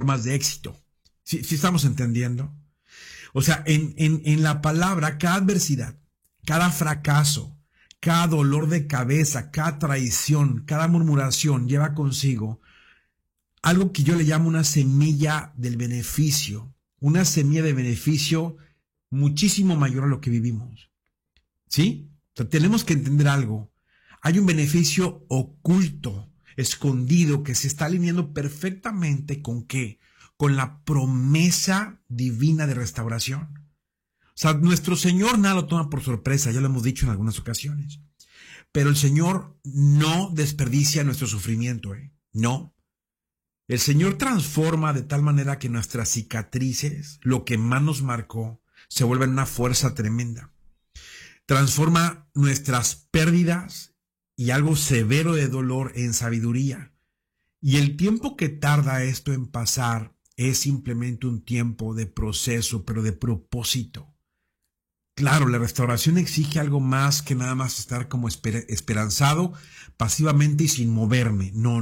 formas de éxito. ¿Sí estamos entendiendo? O sea, en la palabra, cada adversidad, cada fracaso, cada dolor de cabeza, cada traición, cada murmuración lleva consigo algo que yo le llamo una semilla del beneficio, una semilla de beneficio muchísimo mayor a lo que vivimos. ¿Sí? O sea, tenemos que entender algo. Hay un beneficio oculto, escondido, que se está alineando perfectamente ¿con qué? Con la promesa divina de restauración. O sea, nuestro Señor nada lo toma por sorpresa, ya lo hemos dicho en algunas ocasiones. Pero el Señor no desperdicia nuestro sufrimiento, no. El Señor transforma de tal manera que nuestras cicatrices, lo que más nos marcó, se vuelven una fuerza tremenda. Transforma nuestras pérdidas y algo severo de dolor en sabiduría. Y el tiempo que tarda esto en pasar es simplemente un tiempo de proceso, pero de propósito. Claro, la restauración exige algo más que nada más estar como esperanzado pasivamente y sin moverme. No.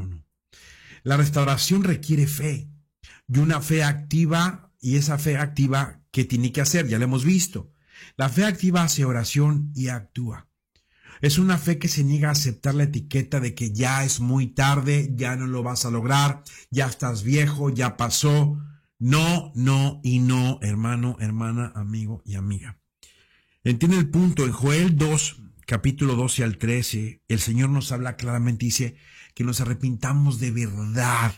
La restauración requiere fe y una fe activa, y esa fe activa, ¿qué tiene que hacer? Ya lo hemos visto. La fe activa hace oración y actúa. Es una fe que se niega a aceptar la etiqueta de que ya es muy tarde, ya no lo vas a lograr, ya estás viejo, ya pasó. No y no, hermano, hermana, amigo y amiga. Entiende el punto. En Joel 2, capítulo 12 al 13, el Señor nos habla claramente, dice que nos arrepintamos de verdad,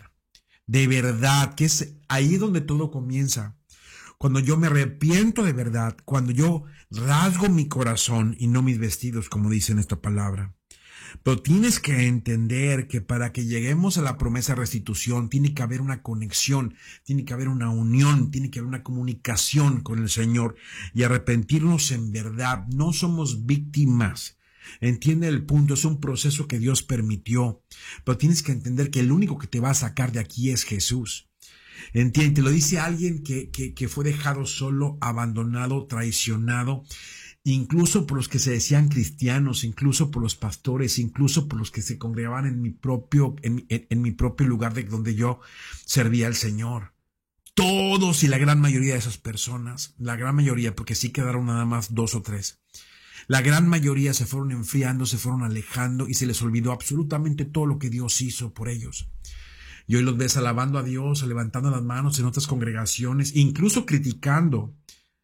que es ahí donde todo comienza. Cuando yo me arrepiento de verdad, cuando yo rasgo mi corazón y no mis vestidos, como dice en esta palabra. Pero tienes que entender que para que lleguemos a la promesa de restitución, tiene que haber una conexión, tiene que haber una unión, tiene que haber una comunicación con el Señor y arrepentirnos en verdad. No somos víctimas. Entiende el punto, es un proceso que Dios permitió, pero tienes que entender que el único que te va a sacar de aquí es Jesús. Entiende, te lo dice alguien que fue dejado solo, abandonado, traicionado, incluso por los que se decían cristianos, incluso por los pastores, incluso por los que se congregaban en mi propio lugar de donde yo servía al Señor. Todos y la gran mayoría de esas personas, la gran mayoría, porque sí quedaron nada más 2 o 3, la gran mayoría se fueron enfriando, se fueron alejando y se les olvidó absolutamente todo lo que Dios hizo por ellos. Y hoy los ves alabando a Dios, levantando las manos en otras congregaciones, incluso criticando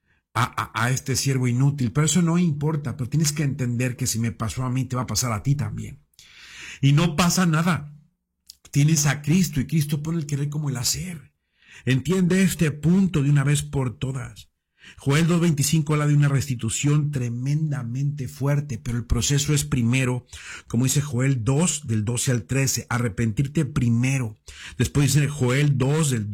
a este siervo inútil. Pero eso no importa, pero tienes que entender que si me pasó a mí, te va a pasar a ti también. Y no pasa nada. Tienes a Cristo y Cristo pone el querer como el hacer. Entiende este punto de una vez por todas. Joel 2.25 habla de una restitución tremendamente fuerte, pero el proceso es primero, como dice Joel 2, del 12 al 13, arrepentirte primero. Después dice Joel 2, del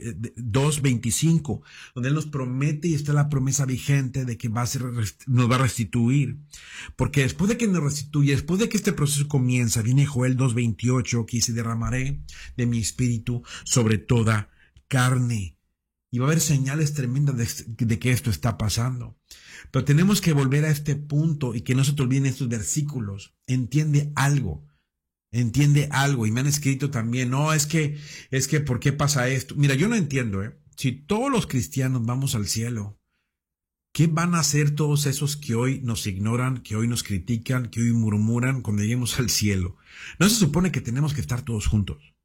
2.25, donde Él nos promete y está la promesa vigente de que nos va a restituir. Porque después de que nos restituye, después de que este proceso comienza, viene Joel 2.28, que dice, derramaré de mi espíritu sobre toda carne. Y va a haber señales tremendas de que esto está pasando. Pero tenemos que volver a este punto y que no se te olviden estos versículos. Entiende algo. Y me han escrito también, no, es que, ¿por qué pasa esto? Mira, yo no entiendo, Si todos los cristianos vamos al cielo, ¿qué van a hacer todos esos que hoy nos ignoran, que hoy nos critican, que hoy murmuran cuando lleguemos al cielo? No se supone que tenemos que estar todos juntos.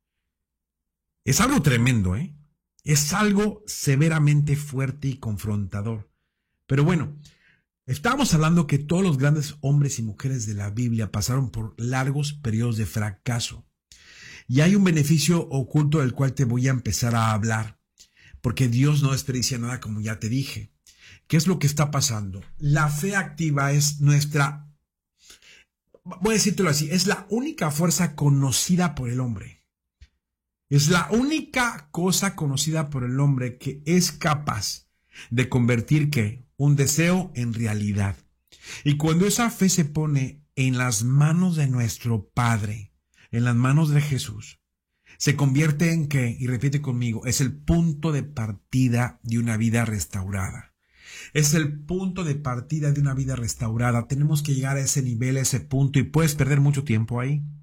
Es algo tremendo, Es algo severamente fuerte y confrontador. Pero bueno, estábamos hablando que todos los grandes hombres y mujeres de la Biblia pasaron por largos periodos de fracaso. Y hay un beneficio oculto del cual te voy a empezar a hablar. Porque Dios no desperdicia nada, como ya te dije. ¿Qué es lo que está pasando? La fe activa es nuestra, voy a decírtelo así, es la única fuerza conocida por el hombre. Es la única cosa conocida por el hombre que es capaz de convertir ¿qué? Un deseo en realidad. Y cuando esa fe se pone en las manos de nuestro Padre, en las manos de Jesús, se convierte en ¿qué? Y repite conmigo, es el punto de partida de una vida restaurada. Es el punto de partida de una vida restaurada. Tenemos que llegar a ese nivel, a ese punto, y puedes perder mucho tiempo ahí.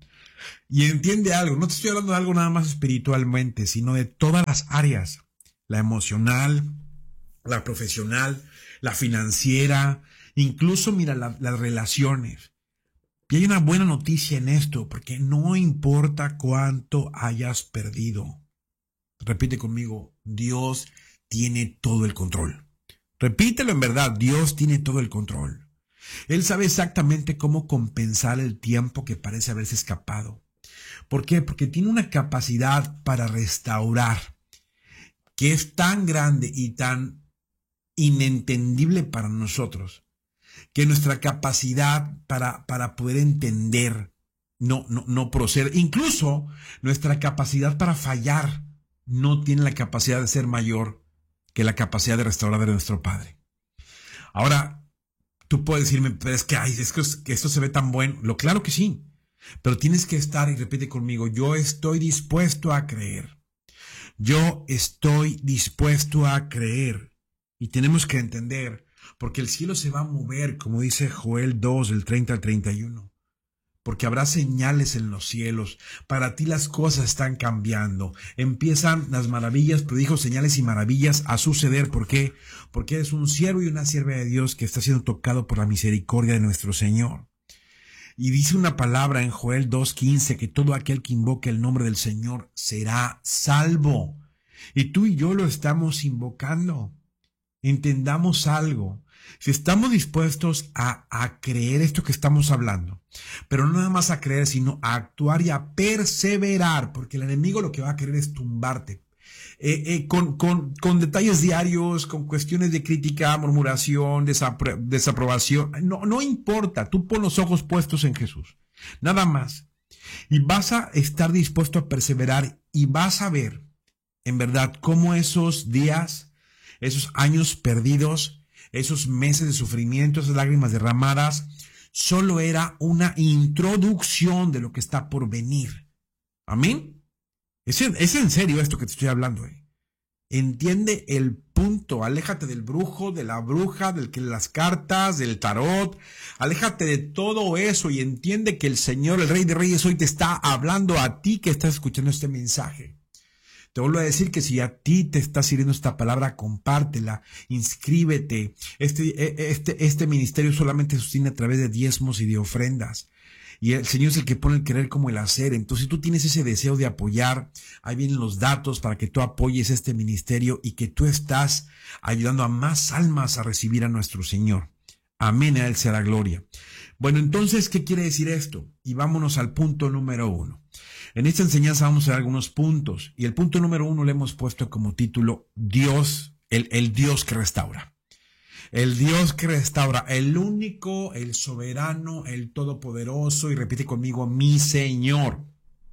Y entiende algo, no te estoy hablando de algo nada más espiritualmente, sino de todas las áreas, la emocional, la profesional, la financiera, incluso mira las relaciones. Y hay una buena noticia en esto, porque no importa cuánto hayas perdido. Repite conmigo, Dios tiene todo el control. Repítelo en verdad, Dios tiene todo el control. Él sabe exactamente cómo compensar el tiempo que parece haberse escapado. ¿Por qué? Porque tiene una capacidad para restaurar que es tan grande y tan inentendible para nosotros, que nuestra capacidad para poder entender no procede. Incluso nuestra capacidad para fallar no tiene la capacidad de ser mayor que la capacidad de restaurar de nuestro Padre. Ahora, tú puedes decirme, pero es que esto se ve tan bueno. Claro que sí, pero tienes que estar, y repite conmigo, yo estoy dispuesto a creer. Yo estoy dispuesto a creer. Y tenemos que entender, porque el cielo se va a mover, como dice Joel 2, del 30 al 31. Porque habrá señales en los cielos. Para ti las cosas están cambiando. Empiezan las maravillas, prodigios, señales y maravillas a suceder. ¿Por qué? Porque eres un siervo y una sierva de Dios que está siendo tocado por la misericordia de nuestro Señor. Y dice una palabra en Joel 2:15 que todo aquel que invoque el nombre del Señor será salvo. Y tú y yo lo estamos invocando. Entendamos algo. Si estamos dispuestos a creer esto que estamos hablando, pero no nada más a creer, sino a actuar y a perseverar, porque el enemigo lo que va a querer es tumbarte. Con detalles diarios, con cuestiones de crítica, murmuración, desaprobación, no importa, tú pon los ojos puestos en Jesús, nada más. Y vas a estar dispuesto a perseverar y vas a ver, en verdad, cómo esos días, esos años perdidos, esos meses de sufrimiento, esas lágrimas derramadas, solo era una introducción de lo que está por venir. Amén. Es en serio esto que te estoy hablando. Entiende el punto. Aléjate del brujo, de la bruja, del que las cartas, del tarot. Aléjate de todo eso y entiende que el Señor, el Rey de Reyes, hoy te está hablando a ti que estás escuchando este mensaje. Te vuelvo a decir que si a ti te está sirviendo esta palabra, compártela, inscríbete. Este ministerio solamente se sostiene a través de diezmos y de ofrendas. Y el Señor es el que pone el querer como el hacer. Entonces, si tú tienes ese deseo de apoyar, ahí vienen los datos para que tú apoyes este ministerio y que tú estás ayudando a más almas a recibir a nuestro Señor. Amén, a Él sea la gloria. Bueno, entonces, ¿qué quiere decir esto? Y vámonos al punto número 1. En esta enseñanza vamos a ver algunos puntos. Y el punto número 1 le hemos puesto como título Dios, el Dios que restaura. El Dios que restaura, el único, el soberano, el todopoderoso, y repite conmigo, mi Señor.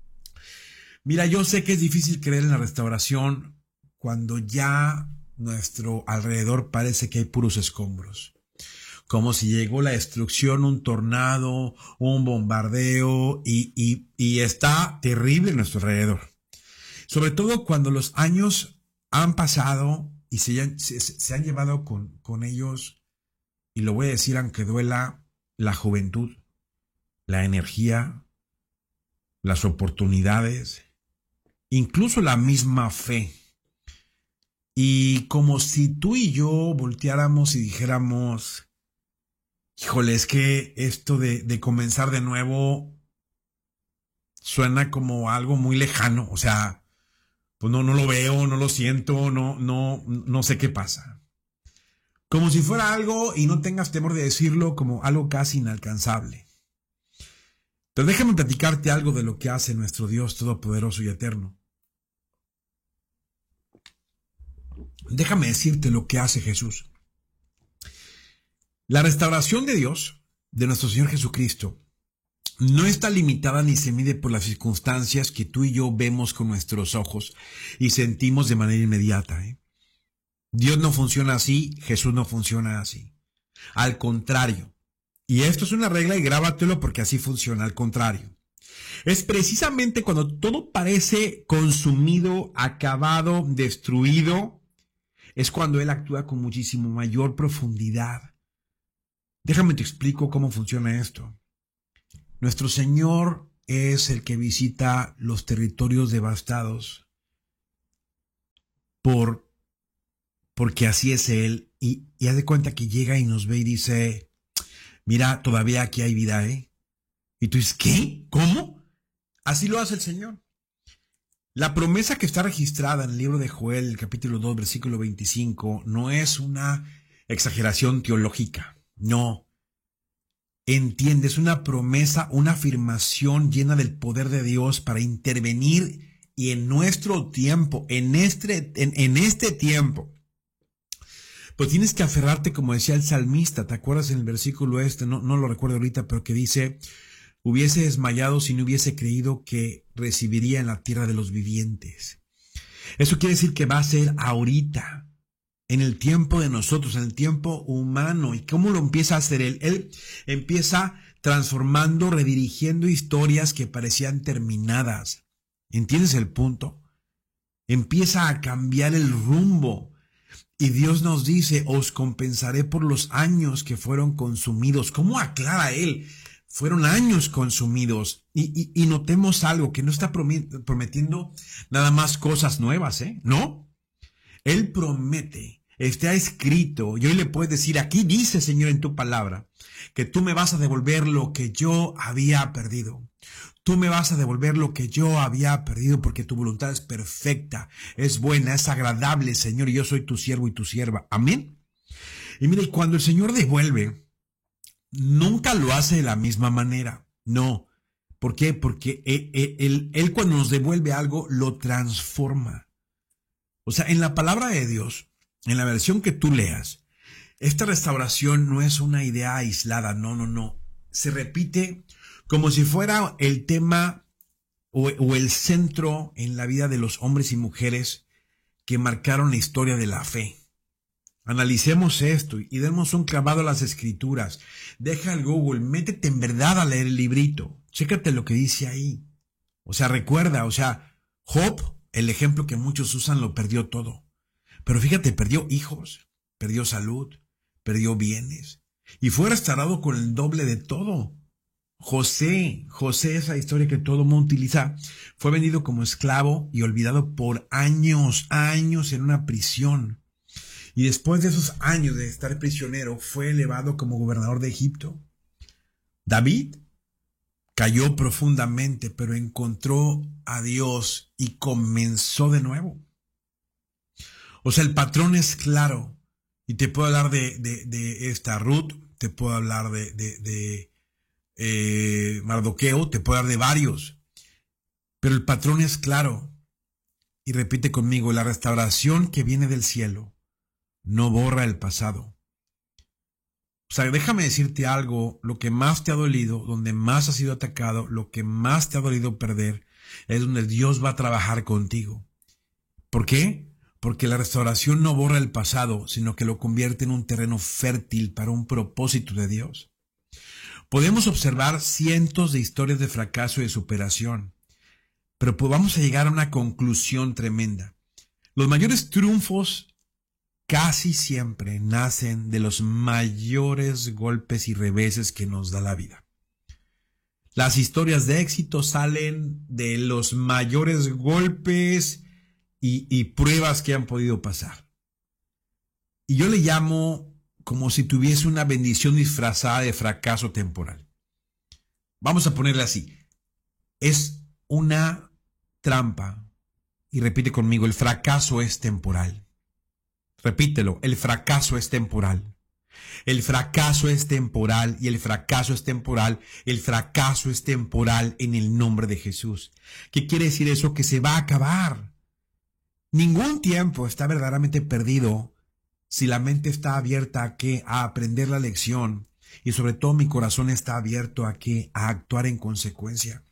Mira, yo sé que es difícil creer en la restauración cuando ya nuestro alrededor parece que hay puros escombros. Como si llegó la destrucción, un tornado, un bombardeo, y está terrible en nuestro alrededor. Sobre todo cuando los años han pasado y se han llevado con ellos, y lo voy a decir aunque duela, la juventud, la energía, las oportunidades, incluso la misma fe. Y como si tú y yo volteáramos y dijéramos, híjole, es que esto de comenzar de nuevo suena como algo muy lejano, o sea, pues no lo veo, no lo siento, no sé qué pasa. Como si fuera algo, y no tengas temor de decirlo, como algo casi inalcanzable. Pero déjame platicarte algo de lo que hace nuestro Dios todopoderoso y eterno. Déjame decirte lo que hace Jesús. La restauración de Dios, de nuestro Señor Jesucristo, no está limitada ni se mide por las circunstancias que tú y yo vemos con nuestros ojos y sentimos de manera inmediata. Dios no funciona así, Jesús no funciona así. Al contrario, y esto es una regla y grábatelo porque así funciona, al contrario. Es precisamente cuando todo parece consumido, acabado, destruido, es cuando Él actúa con muchísimo mayor profundidad. Déjame te explico cómo funciona esto. Nuestro Señor es el que visita los territorios devastados porque así es Él. Y haz de cuenta que llega y nos ve y dice, mira, todavía aquí hay vida, ¿eh? Y tú dices, ¿qué? ¿Cómo? Así lo hace el Señor. La promesa que está registrada en el libro de Joel, el capítulo 2, versículo 25, no es una exageración teológica. No. Entiende, es una promesa, una afirmación llena del poder de Dios para intervenir y en nuestro tiempo, en este tiempo, pues tienes que aferrarte, como decía el salmista. ¿Te acuerdas en el versículo no lo recuerdo ahorita, pero que dice, hubiese desmayado si no hubiese creído que recibiría en la tierra de los vivientes? Eso quiere decir que va a ser ahorita, en el tiempo de nosotros, en el tiempo humano. ¿Y cómo lo empieza a hacer él? Él empieza transformando, redirigiendo historias que parecían terminadas. ¿Entiendes el punto? Empieza a cambiar el rumbo. Y Dios nos dice, os compensaré por los años que fueron consumidos. ¿Cómo aclara él? Fueron años consumidos. Y notemos algo, que no está prometiendo nada más cosas nuevas, ¿eh? No. Él promete. Está escrito, y hoy le puedes decir, aquí dice, Señor, en tu palabra, que tú me vas a devolver lo que yo había perdido. Tú me vas a devolver lo que yo había perdido, porque tu voluntad es perfecta, es buena, es agradable, Señor, y yo soy tu siervo y tu sierva. Amén. Y mira, y cuando el Señor devuelve, nunca lo hace de la misma manera. No. ¿Por qué? Porque él cuando nos devuelve algo, lo transforma. O sea, en la palabra de Dios, en la versión que tú leas, esta restauración no es una idea aislada, no. Se repite como si fuera el tema o el centro en la vida de los hombres y mujeres que marcaron la historia de la fe. Analicemos esto y demos un clavado a las escrituras. Deja el Google, métete en verdad a leer el librito. Chécate lo que dice ahí. O sea, recuerda, Job, el ejemplo que muchos usan, lo perdió todo. Pero fíjate, perdió hijos, perdió salud, perdió bienes y fue restaurado con el doble de todo. José, esa historia que todo mundo utiliza, fue vendido como esclavo y olvidado por años en una prisión. Y después de esos años de estar prisionero, fue elevado como gobernador de Egipto. David cayó profundamente, pero encontró a Dios y comenzó de nuevo. O sea, el patrón es claro. Y te puedo hablar de esta Ruth, te puedo hablar de Mardoqueo, te puedo hablar de varios. Pero el patrón es claro. Y repite conmigo, la restauración que viene del cielo no borra el pasado. O sea, déjame decirte algo, lo que más te ha dolido, donde más has sido atacado, lo que más te ha dolido perder, es donde Dios va a trabajar contigo. ¿Por qué? Porque la restauración no borra el pasado, sino que lo convierte en un terreno fértil para un propósito de Dios. Podemos observar cientos de historias de fracaso y de superación, pero vamos a llegar a una conclusión tremenda. Los mayores triunfos casi siempre nacen de los mayores golpes y reveses que nos da la vida. Las historias de éxito salen de los mayores golpes y pruebas que han podido pasar. Y yo le llamo como si tuviese una bendición disfrazada de fracaso temporal. Vamos a ponerle así. Es una trampa. Y repite conmigo, el fracaso es temporal. Repítelo, el fracaso es temporal. El fracaso es temporal y el fracaso es temporal. El fracaso es temporal en el nombre de Jesús. ¿Qué quiere decir eso? Que se va a acabar. Ningún tiempo está verdaderamente perdido si la mente está abierta a aprender la lección y sobre todo mi corazón está abierto a actuar en consecuencia.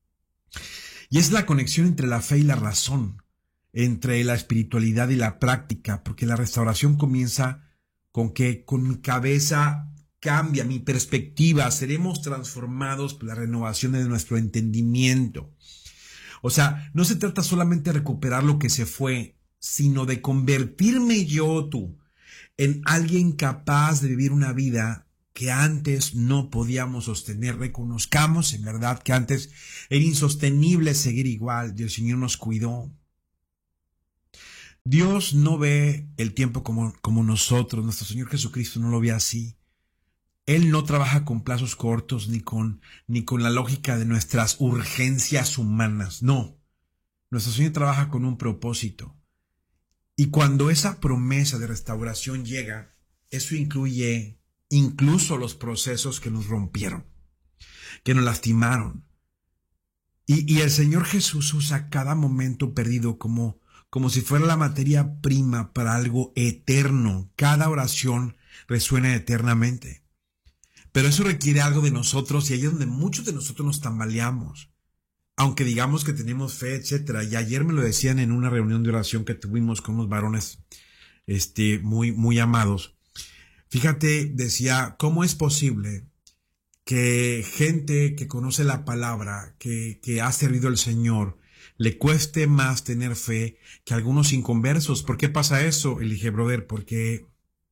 Y es la conexión entre la fe y la razón, entre la espiritualidad y la práctica, porque la restauración comienza con mi cabeza cambia, mi perspectiva, seremos transformados por la renovación de nuestro entendimiento. O sea, no se trata solamente de recuperar lo que se fue, sino de convertirme tú en alguien capaz de vivir una vida que antes no podíamos sostener. Reconozcamos en verdad que antes era insostenible seguir igual y el Señor nos cuidó. Dios no ve el tiempo como nosotros. Nuestro Señor Jesucristo no lo ve así. Él no trabaja con plazos cortos ni con la lógica de nuestras urgencias humanas. No. Nuestro Señor trabaja con un propósito. Y cuando esa promesa de restauración llega, eso incluye incluso los procesos que nos rompieron, que nos lastimaron. Y el Señor Jesús usa cada momento perdido como si fuera la materia prima para algo eterno. Cada oración resuena eternamente. Pero eso requiere algo de nosotros y ahí es donde muchos de nosotros nos tambaleamos. Aunque digamos que tenemos fe, etcétera. Y ayer me lo decían en una reunión de oración que tuvimos con unos varones muy amados. Fíjate, decía, ¿cómo es posible que gente que conoce la palabra, que ha servido al Señor, le cueste más tener fe que algunos inconversos? ¿Por qué pasa eso? Y le dije, brother, porque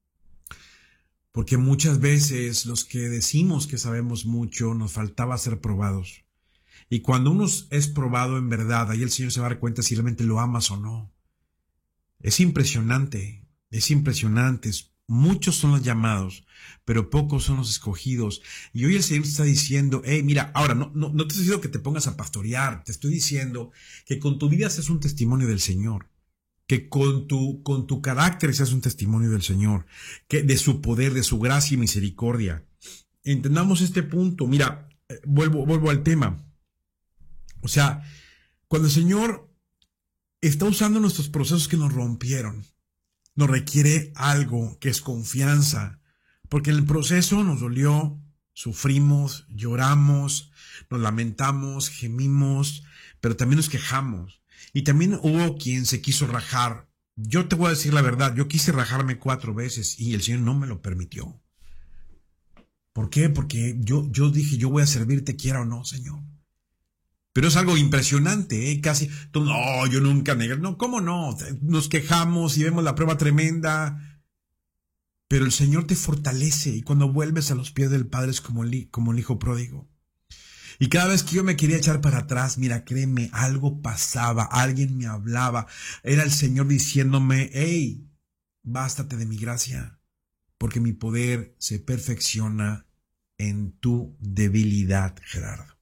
muchas veces los que decimos que sabemos mucho nos faltaba ser probados. Y cuando uno es probado en verdad, ahí el Señor se va a dar cuenta si realmente lo amas o no. Es impresionante, es impresionante. Muchos son los llamados, pero pocos son los escogidos. Y hoy el Señor está diciendo, hey, mira, ahora no te estoy diciendo que te pongas a pastorear, te estoy diciendo que con tu vida seas un testimonio del Señor, que con tu carácter seas un testimonio del Señor, que de su poder, de su gracia y misericordia. Entendamos este punto. Mira, vuelvo al tema. O sea, cuando el Señor está usando nuestros procesos que nos rompieron, nos requiere algo que es confianza, porque en el proceso nos dolió, sufrimos, lloramos, nos lamentamos, gemimos, pero también nos quejamos. Y también hubo quien se quiso rajar. Yo te voy a decir la verdad, yo quise rajarme 4 veces y el Señor no me lo permitió. ¿Por qué? Porque yo dije, yo voy a servirte, quiera o no, Señor. Pero es algo impresionante, ¿eh? Casi, no, yo nunca negué. No, ¿cómo no? Nos quejamos y vemos la prueba tremenda. Pero el Señor te fortalece y cuando vuelves a los pies del Padre es como el hijo pródigo. Y cada vez que yo me quería echar para atrás, mira, créeme, algo pasaba, alguien me hablaba. Era el Señor diciéndome, hey, bástate de mi gracia, porque mi poder se perfecciona en tu debilidad, Gerardo.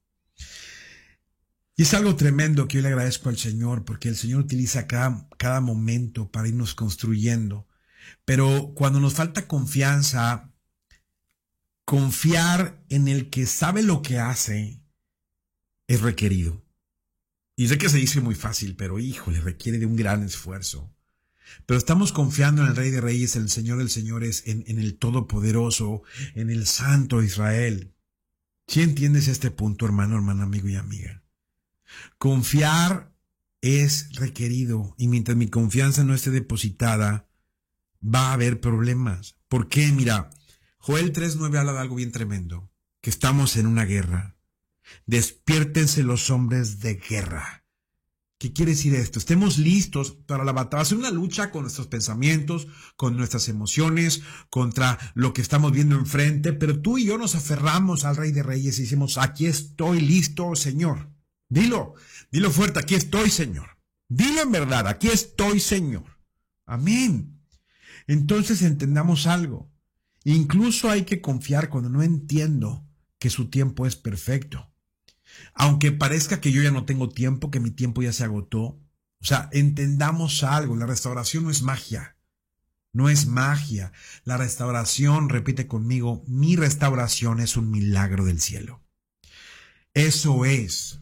Y es algo tremendo que yo le agradezco al Señor, porque el Señor utiliza cada momento para irnos construyendo. Pero cuando nos falta confianza, confiar en el que sabe lo que hace es requerido. Y sé que se dice muy fácil, pero híjole, requiere de un gran esfuerzo. Pero estamos confiando en el Rey de Reyes, en el Señor de Señores, en el Todopoderoso, en el Santo de Israel. ¿Sí entiendes este punto, hermano, hermana, amigo y amiga? Confiar es requerido y mientras mi confianza no esté depositada, va a haber problemas. ¿Por qué? Mira, Joel 3:9 habla de algo bien tremendo, que estamos en una guerra. Despiértense los hombres de guerra. ¿Qué quiere decir esto? Estemos listos para la batalla. Va a ser una lucha con nuestros pensamientos, con nuestras emociones, contra lo que estamos viendo enfrente, pero tú y yo nos aferramos al Rey de Reyes y decimos, aquí estoy listo, Señor. Dilo fuerte, aquí estoy, Señor. Dilo en verdad, aquí estoy, Señor. Amén. Entonces entendamos algo. Incluso hay que confiar cuando no entiendo que su tiempo es perfecto. Aunque parezca que yo ya no tengo tiempo, que mi tiempo ya se agotó. O sea, entendamos algo, la restauración no es magia. No es magia. La restauración, repite conmigo, mi restauración es un milagro del cielo. Eso es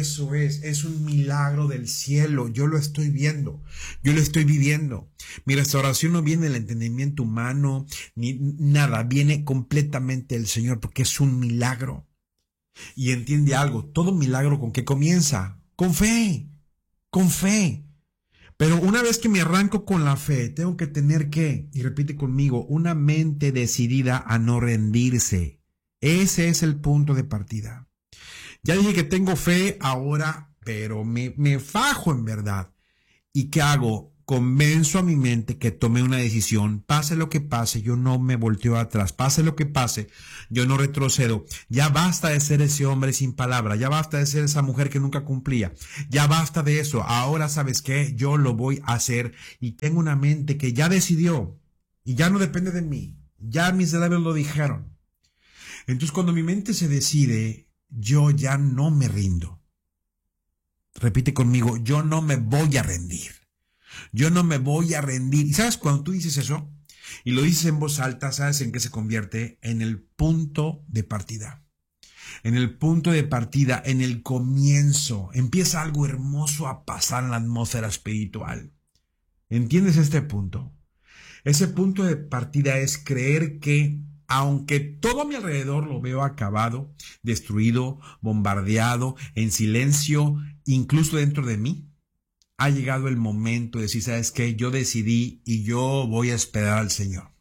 un milagro del cielo. Yo lo estoy viendo, yo lo estoy viviendo. Mi restauración no viene del entendimiento humano, ni nada, viene completamente del Señor, porque es un milagro. Y entiende algo, todo milagro ¿con qué comienza? Con fe, con fe. Pero una vez que me arranco con la fe, tengo que tener y repite conmigo, una mente decidida a no rendirse. Ese es el punto de partida. Ya dije que tengo fe ahora, pero me fajo en verdad. ¿Y qué hago? convenzo a mi mente que tome una decisión, pase lo que pase, yo no me volteo atrás, pase lo que pase, yo no retrocedo. Ya basta de ser ese hombre sin palabra, ya basta de ser esa mujer que nunca cumplía, ya basta de eso. Ahora, ¿sabes qué? Yo lo voy a hacer y tengo una mente que ya decidió y ya no depende de mí, ya mis labios lo dijeron. Entonces, cuando mi mente se decide, yo ya no me rindo. Repite conmigo, yo no me voy a rendir. Yo no me voy a rendir. ¿Y sabes cuando tú dices eso y lo dices en voz alta, sabes en qué se convierte? En el punto de partida. En el punto de partida, en el comienzo, empieza algo hermoso a pasar en la atmósfera espiritual. ¿Entiendes este punto? Ese punto de partida es creer que aunque todo a mi alrededor lo veo acabado, destruido, bombardeado, en silencio, incluso dentro de mí, ha llegado el momento de decir, ¿sabes qué? Yo decidí y yo voy a esperar al Señor.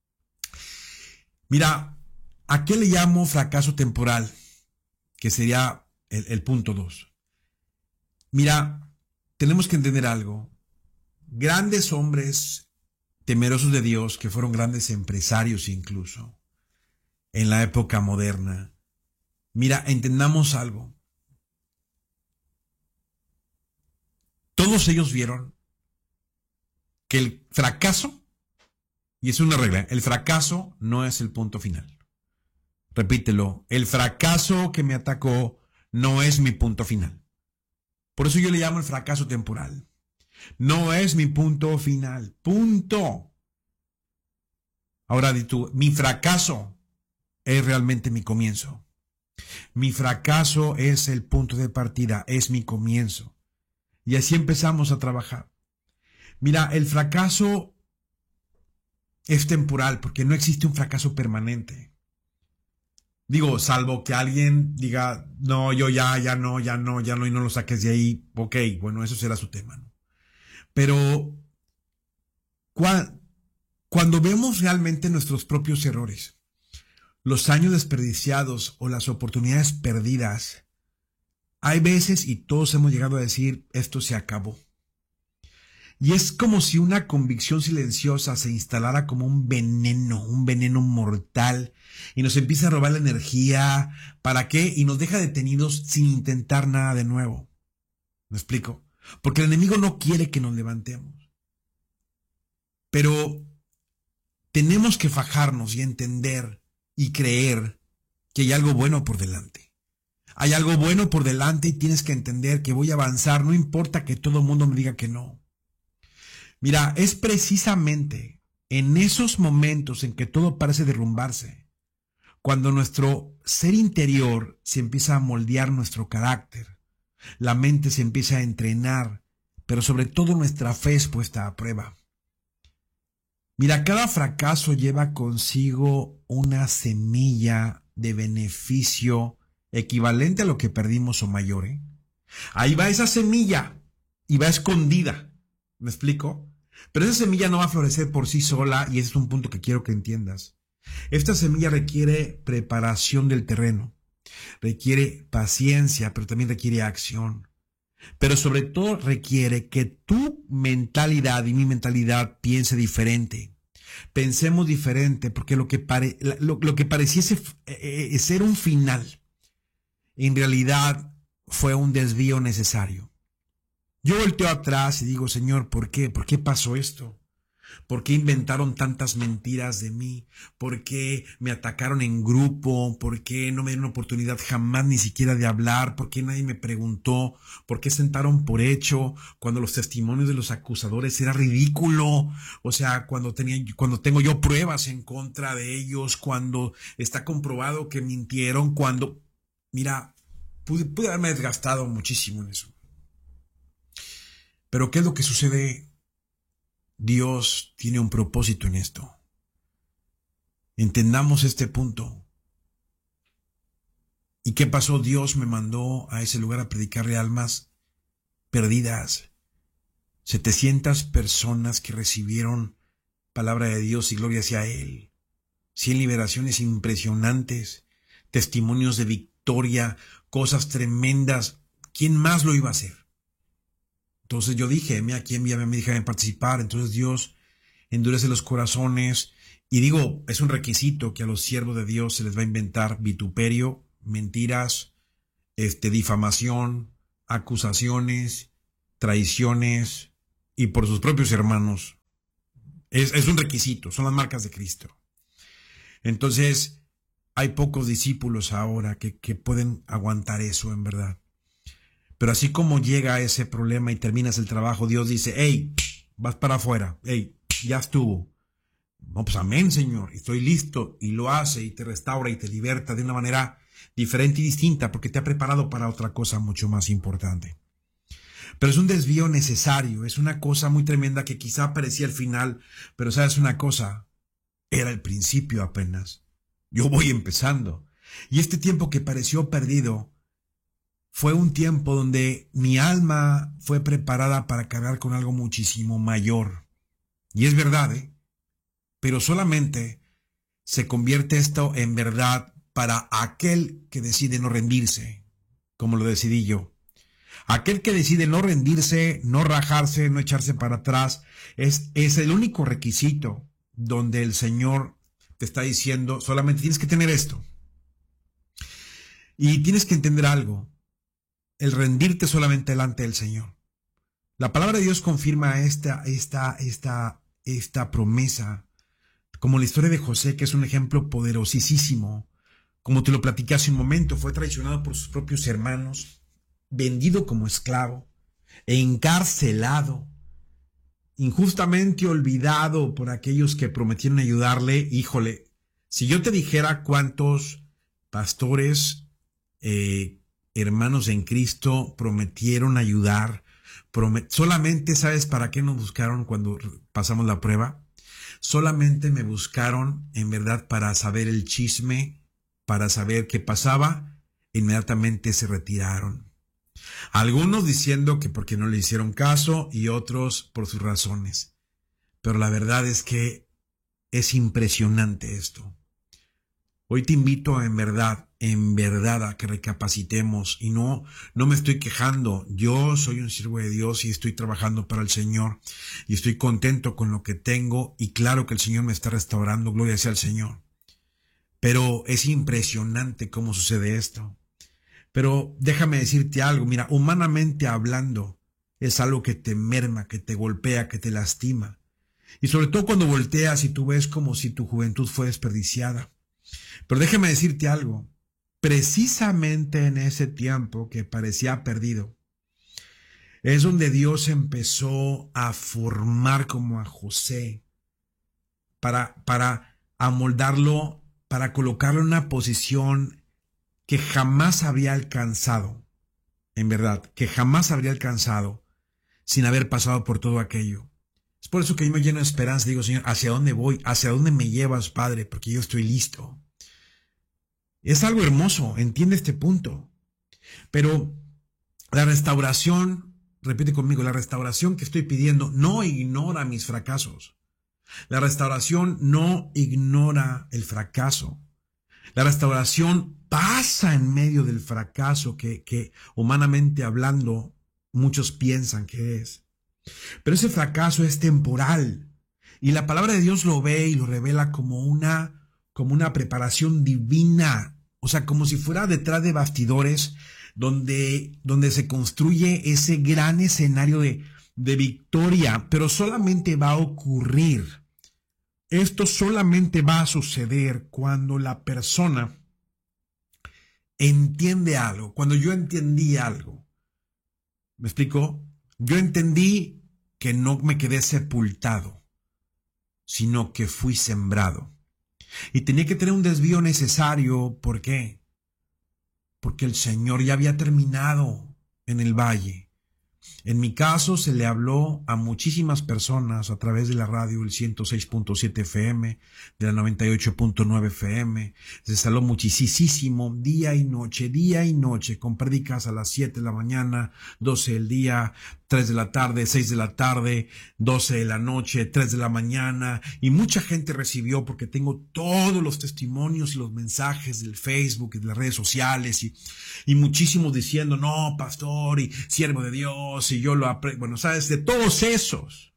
Mira, ¿a qué le llamo fracaso temporal? Que sería el punto 2. Mira, tenemos que entender algo. Grandes hombres temerosos de Dios, que fueron grandes empresarios incluso, en la época moderna. Mira, entendamos algo. Todos ellos vieron que el fracaso, y es una regla, el fracaso no es el punto final. Repítelo, el fracaso que me atacó no es mi punto final. Por eso yo le llamo el fracaso temporal. No es mi punto final. Punto. Ahora di tú, mi fracaso es realmente mi comienzo. Mi fracaso es el punto de partida, es mi comienzo. Y así empezamos a trabajar. Mira, el fracaso es temporal porque no existe un fracaso permanente. Digo, salvo que alguien diga, no, yo ya no, y no lo saques de ahí. Ok, bueno, eso será su tema, ¿no? Pero cuando vemos realmente nuestros propios errores, los años desperdiciados o las oportunidades perdidas, hay veces, y todos hemos llegado a decir, esto se acabó. Y es como si una convicción silenciosa se instalara como un veneno mortal, y nos empieza a robar la energía. ¿Para qué? Y nos deja detenidos sin intentar nada de nuevo. ¿Me explico? Porque el enemigo no quiere que nos levantemos. Pero tenemos que fajarnos y entender y creer que hay algo bueno por delante. Hay algo bueno por delante y tienes que entender que voy a avanzar, no importa que todo el mundo me diga que no. Mira, es precisamente en esos momentos en que todo parece derrumbarse, cuando nuestro ser interior se empieza a moldear nuestro carácter, la mente se empieza a entrenar, pero sobre todo nuestra fe es puesta a prueba. Mira, cada fracaso lleva consigo una semilla de beneficio equivalente a lo que perdimos o mayor, ¿eh? Ahí va esa semilla y va escondida. ¿Me explico? Pero esa semilla no va a florecer por sí sola y ese es un punto que quiero que entiendas. Esta semilla requiere preparación del terreno, requiere paciencia, pero también requiere acción. Pero sobre todo requiere que tu mentalidad y mi mentalidad piense diferente. Pensemos diferente, porque lo que pareciese ser un final, en realidad fue un desvío necesario. Yo volteo atrás y digo, Señor, ¿por qué? ¿Por qué pasó esto? ¿Por qué inventaron tantas mentiras de mí? ¿Por qué me atacaron en grupo? ¿Por qué no me dieron oportunidad jamás ni siquiera de hablar? ¿Por qué nadie me preguntó? ¿Por qué sentaron por hecho cuando los testimonios de los acusadores era ridículo? O sea, cuando tengo yo pruebas en contra de ellos, cuando está comprobado que mintieron, mira, pude haberme desgastado muchísimo en eso. Pero ¿qué es lo que sucede? Dios tiene un propósito en esto. Entendamos este punto. ¿Y qué pasó? Dios me mandó a ese lugar a predicarle a almas perdidas. 700 personas que recibieron palabra de Dios y gloria hacia Él. 100 liberaciones impresionantes, testimonios de victoria, cosas tremendas. ¿Quién más lo iba a hacer? Entonces yo dije, mira, aquí envíame, me déjame participar. Entonces Dios endurece los corazones. Y digo, es un requisito que a los siervos de Dios se les va a inventar vituperio, mentiras, difamación, acusaciones, traiciones y por sus propios hermanos. Es un requisito, son las marcas de Cristo. Entonces, hay pocos discípulos ahora que pueden aguantar eso en verdad. Pero así como llega ese problema y terminas el trabajo, Dios dice, hey, vas para afuera, hey, ya estuvo. No, pues amén, Señor, estoy listo. Y lo hace y te restaura y te liberta de una manera diferente y distinta porque te ha preparado para otra cosa mucho más importante. Pero es un desvío necesario, es una cosa muy tremenda que quizá parecía el final, pero sabes una cosa, era el principio apenas. Yo voy empezando. Y este tiempo que pareció perdido fue un tiempo donde mi alma fue preparada para cargar con algo muchísimo mayor. Y es verdad, pero solamente se convierte esto en verdad para aquel que decide no rendirse, como lo decidí yo. Aquel que decide no rendirse, no rajarse, no echarse para atrás, es el único requisito donde el Señor te está diciendo, solamente tienes que tener esto. Y tienes que entender algo, el rendirte solamente delante del Señor. La palabra de Dios confirma esta promesa, como la historia de José, que es un ejemplo poderosísimo. Como te lo platiqué hace un momento, fue traicionado por sus propios hermanos, vendido como esclavo, encarcelado, injustamente olvidado por aquellos que prometieron ayudarle. Híjole, si yo te dijera cuántos pastores, hermanos en Cristo prometieron ayudar, solamente sabes para qué nos buscaron cuando pasamos la prueba. Solamente me buscaron en verdad para saber el chisme, para saber qué pasaba, inmediatamente se retiraron. Algunos diciendo que porque no le hicieron caso y otros por sus razones. Pero la verdad es que es impresionante esto. Hoy te invito en verdad a que recapacitemos y no me estoy quejando. Yo soy un siervo de Dios y estoy trabajando para el Señor y estoy contento con lo que tengo y claro que el Señor me está restaurando, gloria sea al Señor. Pero es impresionante cómo sucede esto. Pero déjame decirte algo, mira, humanamente hablando, es algo que te merma, que te golpea, que te lastima. Y sobre todo cuando volteas y tú ves como si tu juventud fue desperdiciada. Pero déjame decirte algo, precisamente en ese tiempo que parecía perdido, es donde Dios empezó a formar como a José, para amoldarlo, para colocarlo en una posición que jamás habría alcanzado, en verdad, que jamás habría alcanzado sin haber pasado por todo aquello. Es por eso que yo me lleno de esperanza, digo, Señor, ¿hacia dónde voy? ¿Hacia dónde me llevas, Padre? Porque yo estoy listo. Es algo hermoso, entiende este punto. Pero la restauración, repite conmigo, la restauración que estoy pidiendo no ignora mis fracasos. La restauración no ignora el fracaso. La restauración pasa en medio del fracaso que humanamente hablando muchos piensan que es. Pero ese fracaso es temporal y la palabra de Dios lo ve y lo revela como una preparación divina, o sea, como si fuera detrás de bastidores donde se construye ese gran escenario de victoria, pero solamente va a ocurrir. Esto solamente va a suceder cuando la persona entiende algo, cuando yo entendí algo. ¿Me explico? Yo entendí que no me quedé sepultado, sino que fui sembrado. Y tenía que tener un desvío necesario. ¿Por qué? Porque el Señor ya había terminado en el valle. En mi caso se le habló a muchísimas personas a través de la radio, el 106.7 FM, de la 98.9 FM. Se habló muchísimo, día y noche, con prédicas a las 7 de la mañana, 12 del día, 3 de la tarde, 6 de la tarde, 12 de la noche, 3 de la mañana. Y mucha gente recibió porque tengo todos los testimonios y los mensajes del Facebook y de las redes sociales y muchísimos diciendo, no, pastor y siervo de Dios si yo lo aprendo. Bueno, sabes, de todos esos,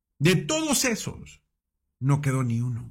no quedó ni uno.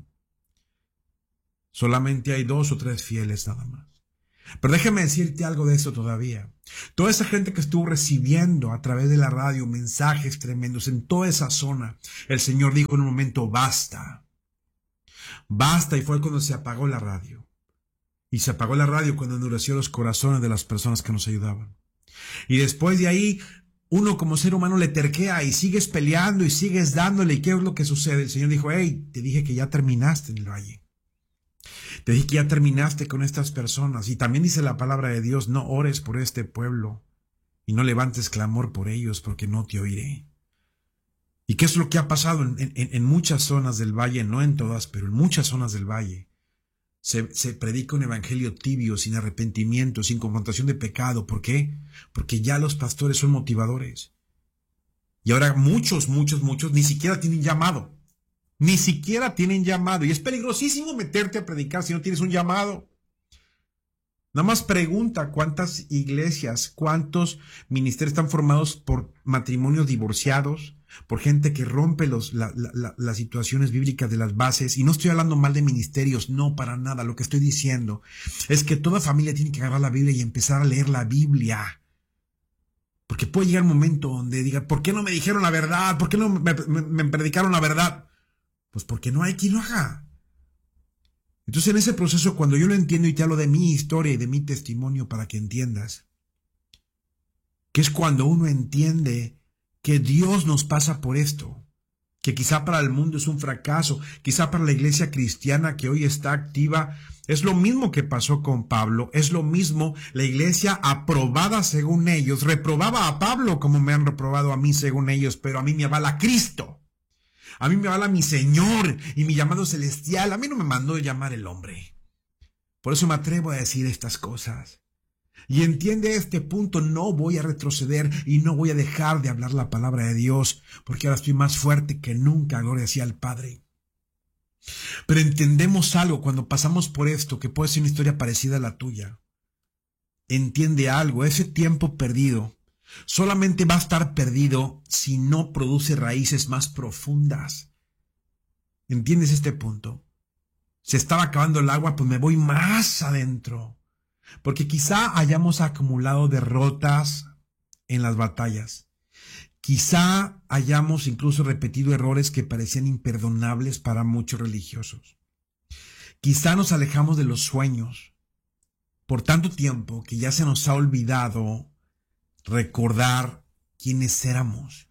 Solamente hay 2 o 3 fieles nada más. Pero déjame decirte algo de eso todavía. Toda esa gente que estuvo recibiendo a través de la radio mensajes tremendos en toda esa zona, el Señor dijo en un momento, basta. Basta, y fue cuando se apagó la radio. Y se apagó la radio cuando endureció los corazones de las personas que nos ayudaban. Y después de ahí, uno como ser humano le terquea y sigues peleando y sigues dándole. ¿Y qué es lo que sucede? El Señor dijo, hey, te dije que ya terminaste en el valle. Te dije que ya terminaste con estas personas. Y también dice la palabra de Dios, no ores por este pueblo y no levantes clamor por ellos porque no te oiré. ¿Y qué es lo que ha pasado en muchas zonas del valle? No en todas, pero en muchas zonas del valle. Se predica un evangelio tibio, sin arrepentimiento, sin confrontación de pecado. ¿Por qué? Porque ya los pastores son motivadores. Y ahora muchos ni siquiera tienen llamado. Ni siquiera tienen llamado. Y es peligrosísimo meterte a predicar si no tienes un llamado. Nada más pregunta cuántas iglesias, cuántos ministerios están formados por matrimonios divorciados, por gente que rompe las situaciones bíblicas de las bases. Y no estoy hablando mal de ministerios, no, para nada. Lo que estoy diciendo es que toda familia tiene que agarrar la Biblia y empezar a leer la Biblia. Porque puede llegar un momento donde diga, ¿por qué no me dijeron la verdad? ¿Por qué no me predicaron la verdad? Pues porque no hay quien lo haga. Entonces en ese proceso, cuando yo lo entiendo y te hablo de mi historia y de mi testimonio para que entiendas, que es cuando uno entiende que Dios nos pasa por esto, que quizá para el mundo es un fracaso, quizá para la iglesia cristiana que hoy está activa, es lo mismo que pasó con Pablo, es lo mismo, la iglesia aprobada según ellos, reprobaba a Pablo como me han reprobado a mí según ellos, pero a mí me avala Cristo. A mí me avala mi Señor y mi llamado celestial. A mí no me mandó llamar el hombre. Por eso me atrevo a decir estas cosas. Y entiende este punto, no voy a retroceder y no voy a dejar de hablar la palabra de Dios, porque ahora estoy más fuerte que nunca, gloria sea al Padre. Pero entendemos algo cuando pasamos por esto, que puede ser una historia parecida a la tuya. Entiende algo, ese tiempo perdido solamente va a estar perdido si no produce raíces más profundas. ¿Entiendes este punto? Se estaba acabando el agua, pues me voy más adentro. Porque quizá hayamos acumulado derrotas en las batallas. Quizá hayamos incluso repetido errores que parecían imperdonables para muchos religiosos. Quizá nos alejamos de los sueños por tanto tiempo que ya se nos ha olvidado recordar quiénes éramos.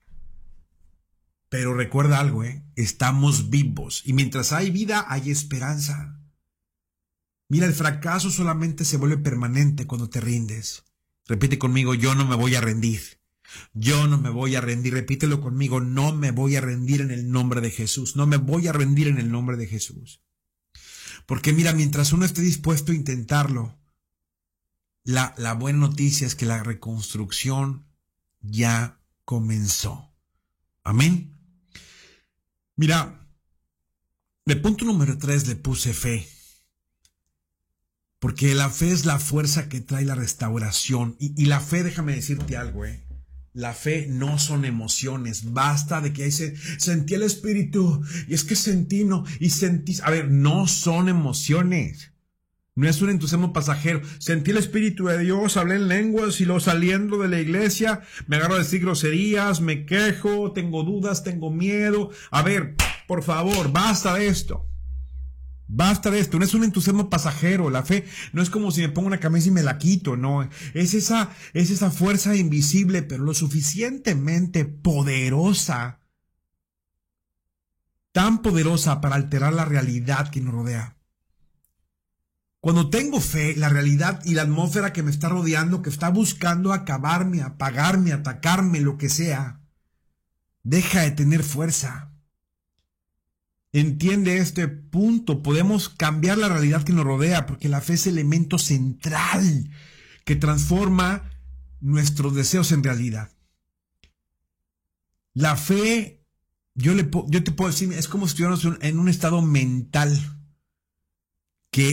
Pero recuerda algo, estamos vivos y mientras hay vida hay esperanza. Mira, el fracaso solamente se vuelve permanente cuando te rindes. Repite conmigo, yo no me voy a rendir. Yo no me voy a rendir. Repítelo conmigo, no me voy a rendir en el nombre de Jesús. No me voy a rendir en el nombre de Jesús. Porque mira, mientras uno esté dispuesto a intentarlo, la buena noticia es que la reconstrucción ya comenzó. Amén. Mira, de punto número 3 le puse fe. Porque la fe es la fuerza que trae la restauración. Y la fe, déjame decirte algo, La fe no son emociones. Basta de que dice, sentí el Espíritu, y es que sentí, no, y sentí. A ver, no son emociones. No es un entusiasmo pasajero. Sentí el Espíritu de Dios, hablé en lenguas y luego saliendo de la iglesia me agarro a decir groserías, me quejo, tengo dudas, tengo miedo. A ver, por favor, basta de esto. Basta de esto. No es un entusiasmo pasajero. La fe no es como si me pongo una camisa y me la quito, no. Es esa fuerza invisible, pero lo suficientemente poderosa, tan poderosa para alterar la realidad que nos rodea. Cuando tengo fe, la realidad y la atmósfera que me está rodeando, que está buscando acabarme, apagarme, atacarme, lo que sea, deja de tener fuerza. Entiende este punto. Podemos cambiar la realidad que nos rodea porque la fe es el elemento central que transforma nuestros deseos en realidad. La fe, yo te puedo decir, es como si estuviéramos en un estado mental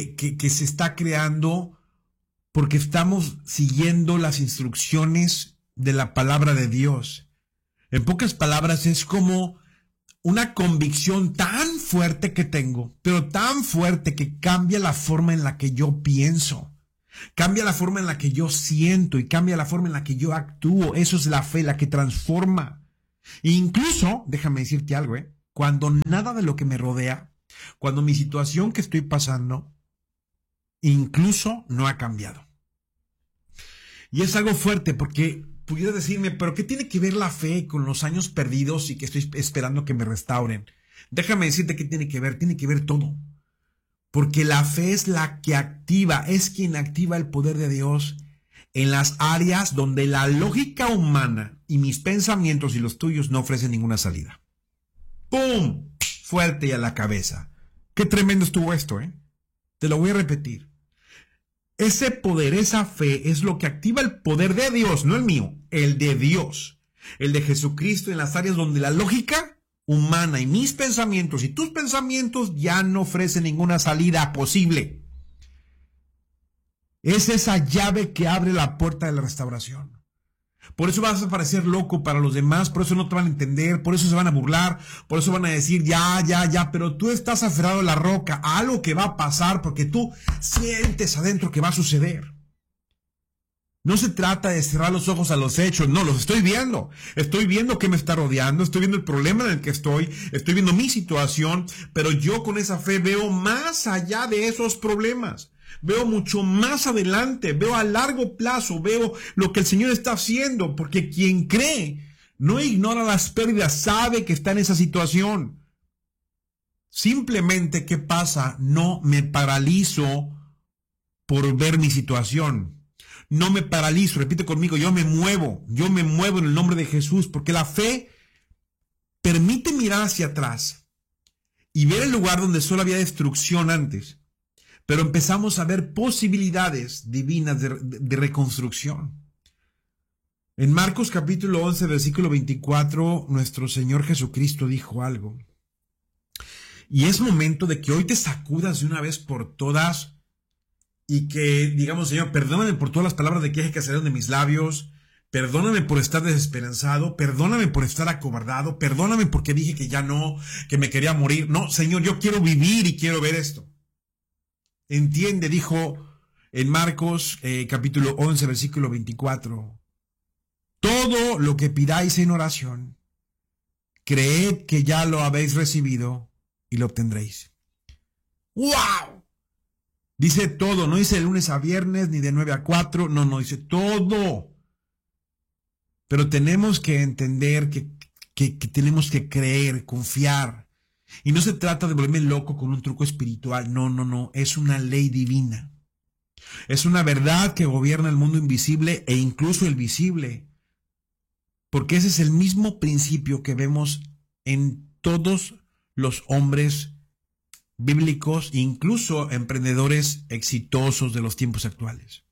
que se está creando porque estamos siguiendo las instrucciones de la palabra de Dios. En pocas palabras, es como una convicción tan fuerte que tengo, pero tan fuerte que cambia la forma en la que yo pienso, cambia la forma en la que yo siento y cambia la forma en la que yo actúo. Eso es la fe, la que transforma. E incluso, déjame decirte algo, cuando nada de lo que me rodea, cuando mi situación que estoy pasando, incluso no ha cambiado. Y es algo fuerte porque pudiera decirme, pero ¿qué tiene que ver la fe con los años perdidos y que estoy esperando que me restauren? Déjame decirte qué tiene que ver todo. Porque la fe es la que activa, es quien activa el poder de Dios en las áreas donde la lógica humana y mis pensamientos y los tuyos no ofrecen ninguna salida. ¡Pum! Fuerte y a la cabeza. Qué tremendo estuvo esto, Te lo voy a repetir. Ese poder, esa fe, es lo que activa el poder de Dios, no el mío, el de Dios, el de Jesucristo en las áreas donde la lógica humana y mis pensamientos y tus pensamientos ya no ofrecen ninguna salida posible. Es esa llave que abre la puerta de la restauración. Por eso vas a parecer loco para los demás, por eso no te van a entender, por eso se van a burlar, por eso van a decir ya, pero tú estás aferrado a la roca, a algo que va a pasar porque tú sientes adentro que va a suceder. No se trata de cerrar los ojos a los hechos, no, los estoy viendo qué me está rodeando, estoy viendo el problema en el que estoy viendo mi situación, pero yo con esa fe veo más allá de esos problemas. Veo mucho más adelante, veo a largo plazo, veo lo que el Señor está haciendo, porque quien cree no ignora las pérdidas, sabe que está en esa situación. Simplemente, ¿qué pasa? No me paralizo por ver mi situación. No me paralizo, repite conmigo, yo me muevo en el nombre de Jesús, porque la fe permite mirar hacia atrás y ver el lugar donde solo había destrucción antes. Pero empezamos a ver posibilidades divinas de reconstrucción. En Marcos capítulo 11, versículo 24, nuestro Señor Jesucristo dijo algo. Y es momento de que hoy te sacudas de una vez por todas y que digamos, Señor, perdóname por todas las palabras de queja que salieron de mis labios, perdóname por estar desesperanzado, perdóname por estar acobardado, perdóname porque dije que ya no, que me quería morir. No, Señor, yo quiero vivir y quiero ver esto. Entiende, dijo en Marcos capítulo 11, versículo 24. Todo lo que pidáis en oración, creed que ya lo habéis recibido y lo obtendréis. ¡Wow! Dice todo, no dice de lunes a viernes ni de 9 a 4, no, dice todo. Pero tenemos que entender que tenemos que creer, confiar. Y no se trata de volverme loco con un truco espiritual, no, es una ley divina. Es una verdad que gobierna el mundo invisible e incluso el visible. Porque ese es el mismo principio que vemos en todos los hombres bíblicos, incluso emprendedores exitosos de los tiempos actuales.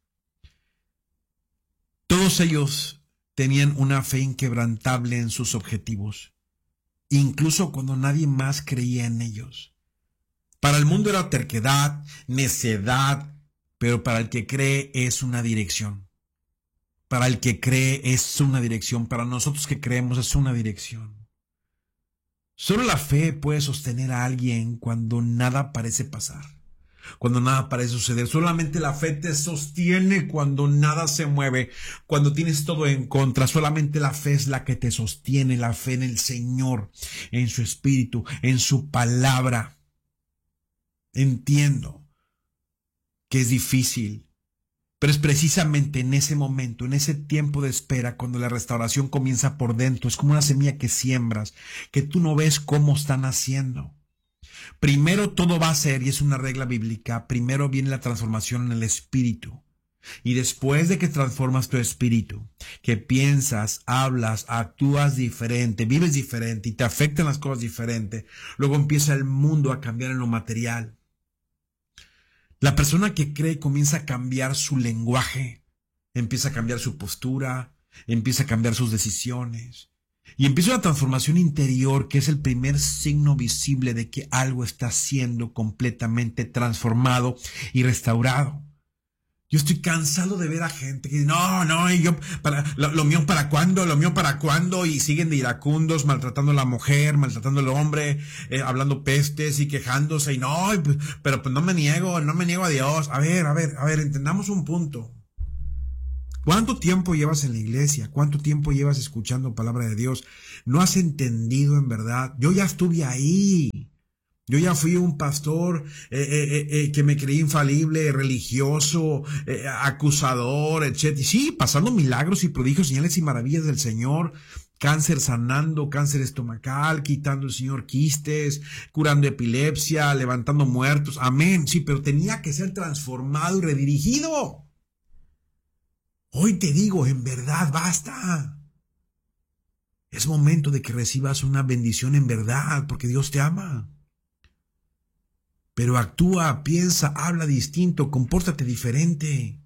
Todos ellos tenían una fe inquebrantable en sus objetivos, incluso cuando nadie más creía en ellos. Para el mundo era terquedad, necedad, pero para el que cree es una dirección. Para el que cree es una dirección, para nosotros que creemos es una dirección. Solo la fe puede sostener a alguien cuando nada parece pasar, cuando nada parece suceder. Solamente la fe te sostiene cuando nada se mueve, cuando tienes todo en contra. Solamente la fe es la que te sostiene, la fe en el Señor, en su Espíritu, en su palabra. Entiendo que es difícil, pero es precisamente en ese momento, en ese tiempo de espera, cuando la restauración comienza por dentro. Es como una semilla que siembras, que tú no ves cómo están haciendo. Primero todo va a ser, y es una regla bíblica, primero viene la transformación en el espíritu. Y después de que transformas tu espíritu, que piensas, hablas, actúas diferente, vives diferente y te afectan las cosas diferente, luego empieza el mundo a cambiar en lo material. La persona que cree comienza a cambiar su lenguaje, empieza a cambiar su postura, empieza a cambiar sus decisiones. Y empieza una transformación interior que es el primer signo visible de que algo está siendo completamente transformado y restaurado. Yo estoy cansado de ver a gente que dice, no, y yo, lo mío para cuándo, lo mío para cuándo, y siguen de iracundos, maltratando a la mujer, maltratando al hombre, hablando pestes y quejándose, y no, pero pues no me niego a Dios. A ver, entendamos un punto. ¿Cuánto tiempo llevas en la iglesia? ¿Cuánto tiempo llevas escuchando palabra de Dios? ¿No has entendido en verdad? Yo ya estuve ahí. Yo ya fui un pastor que me creí infalible, religioso, acusador, etc. Sí, pasando milagros y prodigios, señales y maravillas del Señor. Cáncer sanando, cáncer estomacal, quitando el Señor quistes, curando epilepsia, levantando muertos. Amén. Sí, pero tenía que ser transformado y redirigido. Hoy te digo, en verdad, basta. Es momento de que recibas una bendición en verdad, porque Dios te ama. Pero actúa, piensa, habla distinto, compórtate diferente.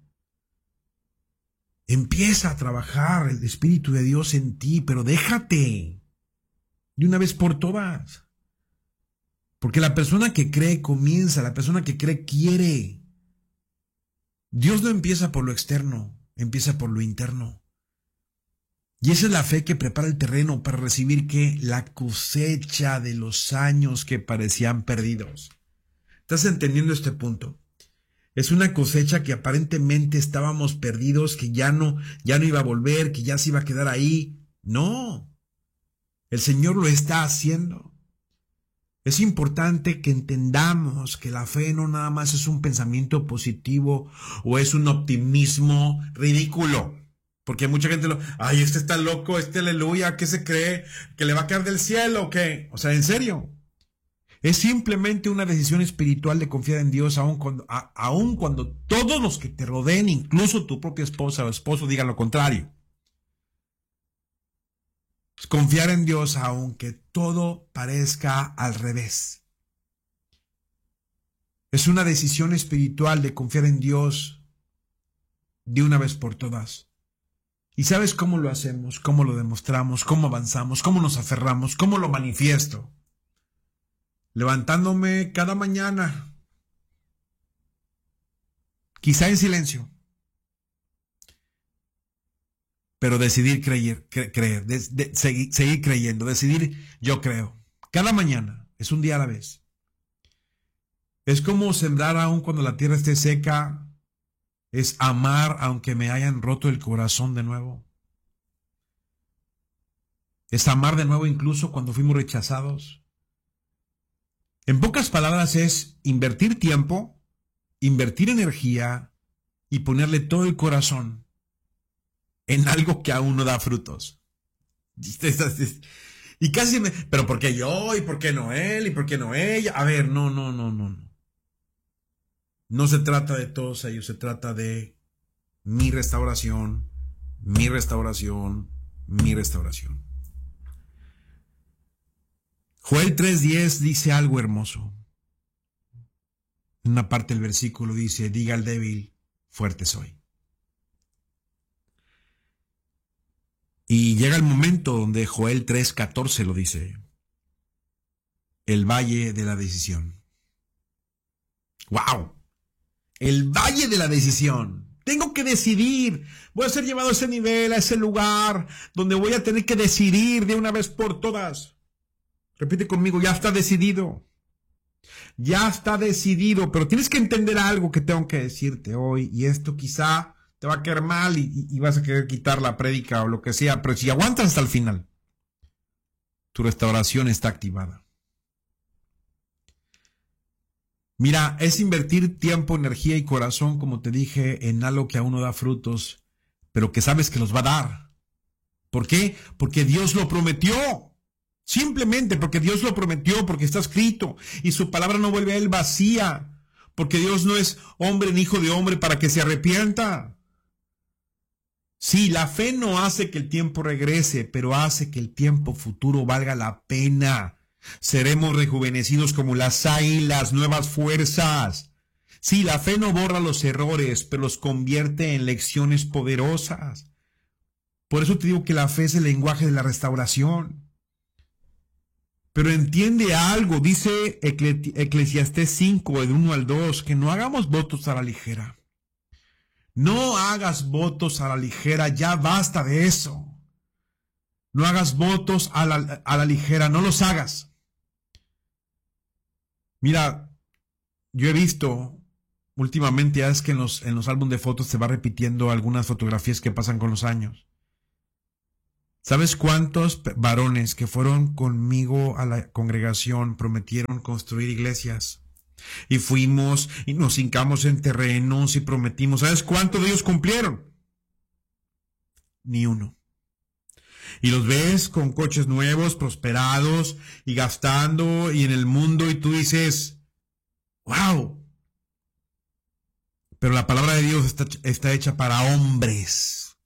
Empieza a trabajar el Espíritu de Dios en ti, pero déjate de una vez por todas. Porque la persona que cree comienza, la persona que cree quiere. Dios no empieza por lo externo, empieza por lo interno. Y esa es la fe que prepara el terreno para recibir ¿qué? La cosecha de los años que parecían perdidos. ¿Estás entendiendo este punto? Es una cosecha que aparentemente estábamos perdidos, que ya no iba a volver, que ya se iba a quedar ahí. No, el Señor lo está haciendo. Es importante que entendamos que la fe no nada más es un pensamiento positivo o es un optimismo ridículo. Porque mucha gente este está loco, aleluya, ¿qué se cree? ¿Que le va a caer del cielo o qué? O sea, en serio. Es simplemente una decisión espiritual de confiar en Dios aun cuando todos los que te rodeen, incluso tu propia esposa o esposo, digan lo contrario. Es confiar en Dios aunque todo parezca al revés. Es una decisión espiritual de confiar en Dios de una vez por todas. ¿Y sabes cómo lo hacemos? ¿Cómo lo demostramos? ¿Cómo avanzamos? ¿Cómo nos aferramos? ¿Cómo lo manifiesto? Levantándome cada mañana, quizá en silencio, pero decidir creer, seguir creyendo, decidir yo creo. Cada mañana, es un día a la vez. Es como sembrar aún cuando la tierra esté seca, es amar aunque me hayan roto el corazón de nuevo. Es amar de nuevo incluso cuando fuimos rechazados. En pocas palabras es invertir tiempo, invertir energía y ponerle todo el corazón en algo que aún no da frutos. Y casi pero ¿por qué yo? ¿Y por qué no él? ¿Y por qué no ella? A ver, no. No se trata de todos ellos, se trata de mi restauración, mi restauración, mi restauración. Joel 3:10 dice algo hermoso. En una parte del versículo dice, diga al débil, fuerte soy. Y llega el momento donde Joel 3:14 lo dice. El valle de la decisión. ¡Wow! El valle de la decisión. Tengo que decidir. Voy a ser llevado a ese nivel, a ese lugar, donde voy a tener que decidir de una vez por todas. Repite conmigo, ya está decidido. Ya está decidido, pero tienes que entender algo que tengo que decirte hoy, y esto quizá te va a caer mal y vas a querer quitar la prédica o lo que sea, pero si aguantas hasta el final, tu restauración está activada. Mira, es invertir tiempo, energía y corazón, como te dije, en algo que aún no da frutos, pero que sabes que los va a dar. ¿Por qué? Porque Dios lo prometió. Simplemente porque Dios lo prometió, porque está escrito, y su palabra no vuelve a él vacía, porque Dios no es hombre ni hijo de hombre para que se arrepienta. Sí, la fe no hace que el tiempo regrese, pero hace que el tiempo futuro valga la pena. Seremos rejuvenecidos como las águilas, nuevas fuerzas. Sí, la fe no borra los errores, pero los convierte en lecciones poderosas. Por eso te digo que la fe es el lenguaje de la restauración. Pero entiende algo, dice Eclesiastés 5, del 1 al 2, que no hagamos votos a la ligera. No hagas votos a la ligera, ya basta de eso. No hagas votos a la ligera, no los hagas. Mira, yo he visto últimamente, ya es que en los álbumes de fotos se va repitiendo algunas fotografías que pasan con los años. ¿Sabes cuántos varones que fueron conmigo a la congregación prometieron construir iglesias? Y fuimos y nos hincamos en terrenos y prometimos. ¿Sabes cuántos de ellos cumplieron? Ni uno. Y los ves con coches nuevos, prosperados y gastando y en el mundo y tú dices, wow. Pero la palabra de Dios está hecha para hombres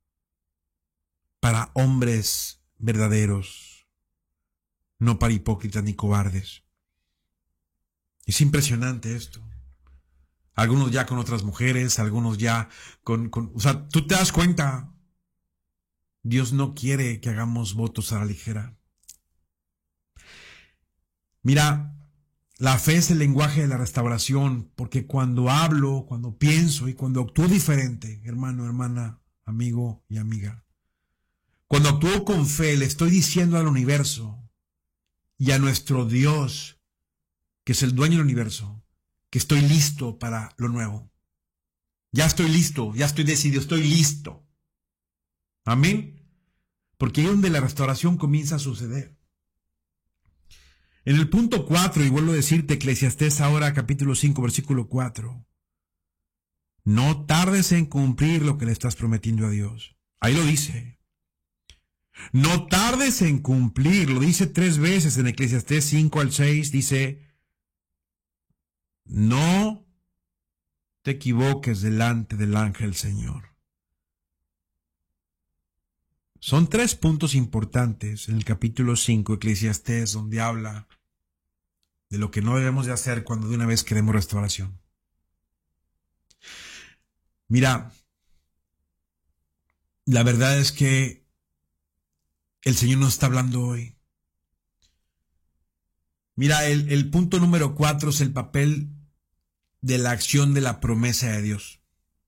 verdaderos, no para hipócritas ni cobardes. Es impresionante esto. Algunos ya con otras mujeres, algunos ya o sea, tú te das cuenta. Dios no quiere que hagamos votos a la ligera. Mira, la fe es el lenguaje de la restauración, porque cuando hablo, cuando pienso y cuando actúo diferente, hermano, hermana, amigo y amiga, cuando actúo con fe, le estoy diciendo al universo y a nuestro Dios, que es el dueño del universo, que estoy listo para lo nuevo. Ya estoy listo, ya estoy decidido, estoy listo. Amén. Porque ahí es donde la restauración comienza a suceder. En el punto 4, y vuelvo a decirte, Eclesiastés ahora, capítulo 5, versículo 4. No tardes en cumplir lo que le estás prometiendo a Dios. Ahí lo dice. No tardes en cumplir, lo dice 3 veces en Eclesiastés 5 al 6, dice, no te equivoques delante del ángel Señor. Son 3 puntos importantes en el capítulo 5 de Eclesiastés, donde habla de lo que no debemos de hacer cuando de una vez queremos restauración. Mira, la verdad es que el Señor nos está hablando hoy. Mira, el punto número 4 es el papel de la acción de la promesa de Dios.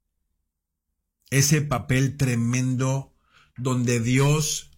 Ese papel tremendo donde Dios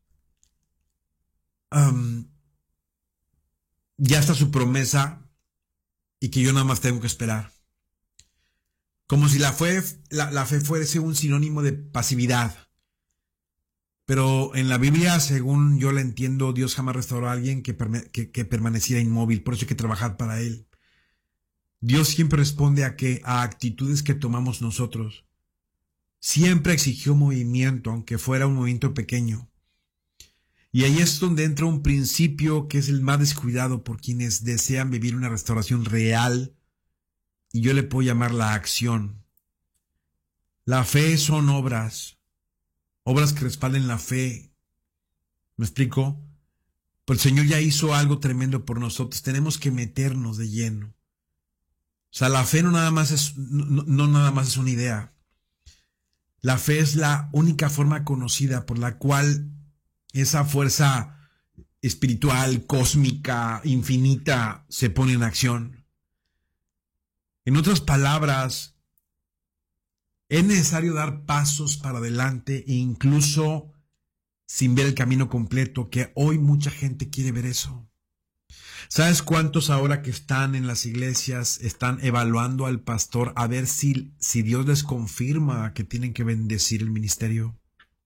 ya está su promesa y que yo nada más tengo que esperar. Como si la fe fuese un sinónimo de pasividad. Pero en la Biblia, según yo la entiendo, Dios jamás restauró a alguien que permaneciera inmóvil. Por eso hay que trabajar para Él. Dios siempre responde a actitudes que tomamos nosotros. Siempre exigió movimiento, aunque fuera un movimiento pequeño. Y ahí es donde entra un principio que es el más descuidado por quienes desean vivir una restauración real, y yo le puedo llamar la acción. La fe son obras que respalden la fe. ¿Me explico? Pues el Señor ya hizo algo tremendo por nosotros, tenemos que meternos de lleno. O sea, la fe no nada más es una idea. La fe es la única forma conocida por la cual esa fuerza espiritual, cósmica, infinita, se pone en acción. En otras palabras, es necesario dar pasos para adelante e incluso sin ver el camino completo, que hoy mucha gente quiere ver eso. ¿Sabes cuántos ahora que están en las iglesias están evaluando al pastor a ver si Dios les confirma que tienen que bendecir el ministerio?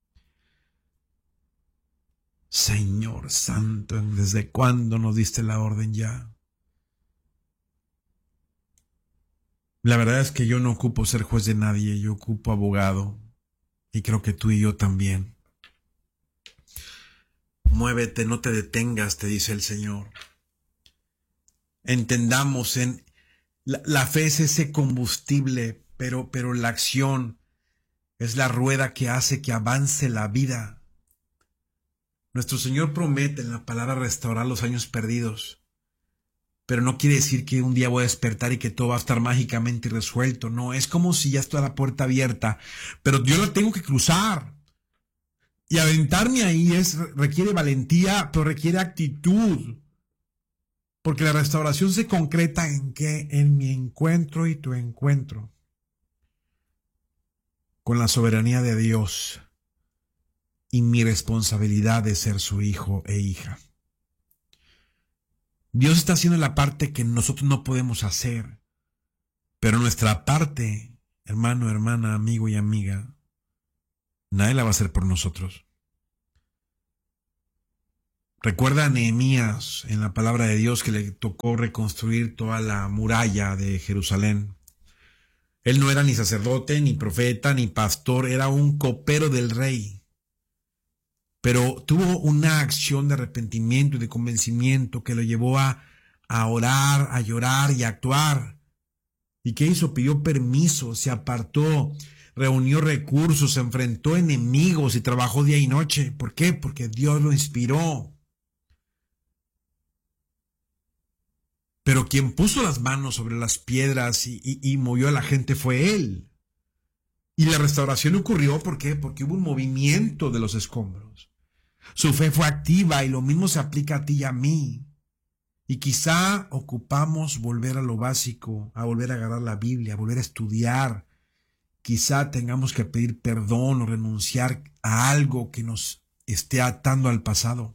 Señor Santo, ¿desde cuándo nos diste la orden ya? La verdad es que yo no ocupo ser juez de nadie, yo ocupo abogado. Y creo que tú y yo también. Muévete, no te detengas, te dice el Señor. Entendamos, la fe es ese combustible, pero la acción es la rueda que hace que avance la vida. Nuestro Señor promete en la palabra restaurar los años perdidos, pero no quiere decir que un día voy a despertar y que todo va a estar mágicamente resuelto. No, es como si ya está la puerta abierta, pero yo la tengo que cruzar. Y aventarme ahí requiere valentía, pero requiere actitud. Porque la restauración se concreta en qué? En mi encuentro y tu encuentro. con la soberanía de Dios y mi responsabilidad de ser su hijo e hija. Dios está haciendo la parte que nosotros no podemos hacer, pero nuestra parte, hermano, hermana, amigo y amiga, nadie la va a hacer por nosotros. Recuerda a Nehemías en la palabra de Dios que le tocó reconstruir toda la muralla de Jerusalén. Él no era ni sacerdote, ni profeta, ni pastor, era un copero del rey. Pero tuvo una acción de arrepentimiento y de convencimiento que lo llevó a orar, a llorar y a actuar. ¿Y qué hizo? Pidió permiso, se apartó, reunió recursos, se enfrentó a enemigos y trabajó día y noche. ¿Por qué? Porque Dios lo inspiró. Pero quien puso las manos sobre las piedras y movió a la gente fue Él. Y la restauración ocurrió, ¿por qué? Porque hubo un movimiento de los escombros. Su fe fue activa y lo mismo se aplica a ti y a mí. Y quizá ocupamos volver a lo básico, a volver a agarrar la Biblia, a volver a estudiar. Quizá tengamos que pedir perdón o renunciar a algo que nos esté atando al pasado.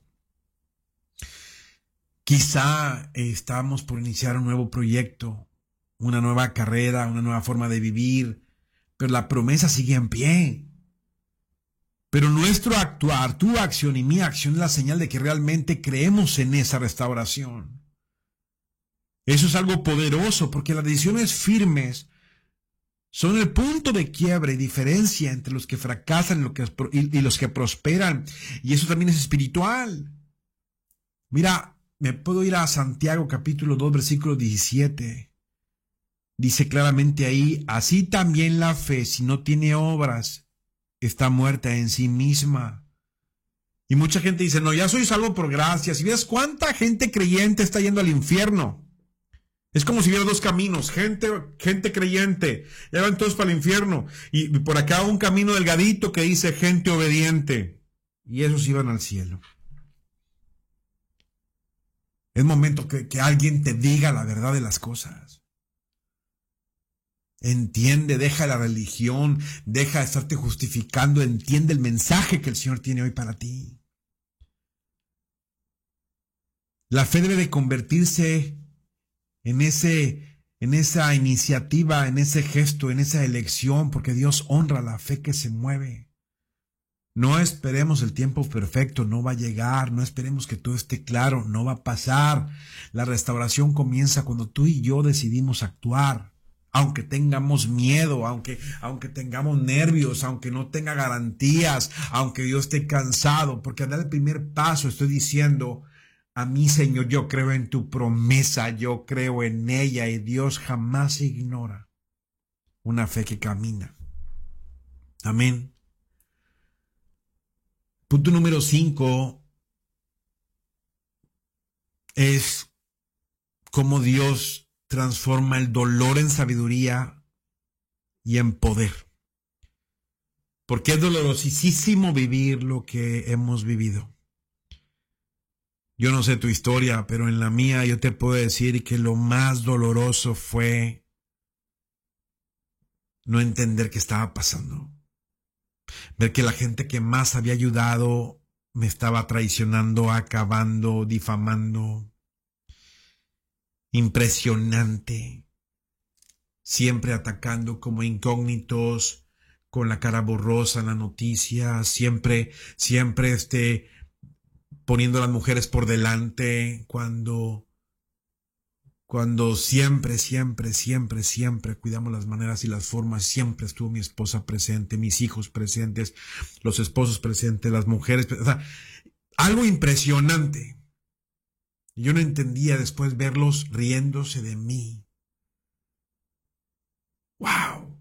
Quizá estamos por iniciar un nuevo proyecto, una nueva carrera, una nueva forma de vivir, pero la promesa sigue en pie. Pero nuestro actuar, tu acción y mi acción es la señal de que realmente creemos en esa restauración. Eso es algo poderoso porque las decisiones firmes son el punto de quiebre y diferencia entre los que fracasan y los que prosperan. Y eso también es espiritual. Mira, me puedo ir a Santiago capítulo 2, versículo 17. Dice claramente ahí, así también la fe, si no tiene obras, está muerta en sí misma. Y mucha gente dice, no, ya soy salvo por gracia. Si ves cuánta gente creyente está yendo al infierno. Es como si hubiera dos caminos, gente creyente, ya van todos para el infierno. Y por acá un camino delgadito que dice gente obediente. Y esos iban al cielo. Es momento que alguien te diga la verdad de las cosas. Entiende, deja la religión, deja de estarte justificando, entiende el mensaje que el Señor tiene hoy para ti. La fe debe de convertirse en esa iniciativa, en ese gesto, en esa elección, porque Dios honra la fe que se mueve. No esperemos el tiempo perfecto, no va a llegar, no esperemos que todo esté claro, no va a pasar. La restauración comienza cuando tú y yo decidimos actuar, aunque tengamos miedo, aunque tengamos nervios, aunque no tenga garantías, aunque yo esté cansado, porque al dar el primer paso estoy diciendo, a mí, Señor, yo creo en tu promesa, yo creo en ella y Dios jamás ignora una fe que camina. Amén. Punto número 5 es cómo Dios transforma el dolor en sabiduría y en poder. Porque es dolorosísimo vivir lo que hemos vivido. Yo no sé tu historia, pero en la mía yo te puedo decir que lo más doloroso fue no entender qué estaba pasando. Ver que la gente que más había ayudado me estaba traicionando, acabando, difamando. Impresionante. Siempre atacando como incógnitos, con la cara borrosa en la noticia, siempre poniendo a las mujeres por delante, cuando siempre cuidamos las maneras y las formas, siempre estuvo mi esposa presente, mis hijos presentes, los esposos presentes, las mujeres, o sea, algo impresionante. Yo no entendía después verlos riéndose de mí. ¡Wow!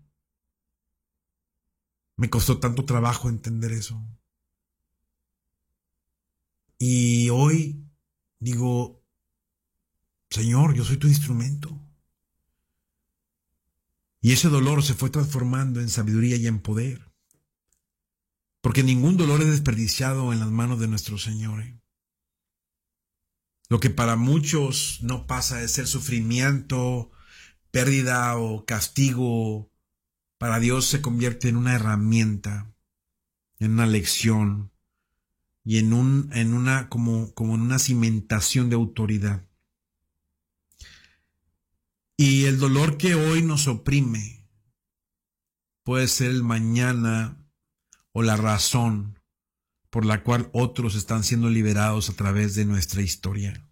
Me costó tanto trabajo entender eso. Y hoy digo, Señor, yo soy tu instrumento. Y ese dolor se fue transformando en sabiduría y en poder. Porque ningún dolor es desperdiciado en las manos de nuestro Señor. Lo que para muchos no pasa de ser sufrimiento, pérdida o castigo, para Dios se convierte en una herramienta, en una lección y en una como en una cimentación de autoridad. Y el dolor que hoy nos oprime puede ser el mañana o la razón por la cual otros están siendo liberados a través de nuestra historia.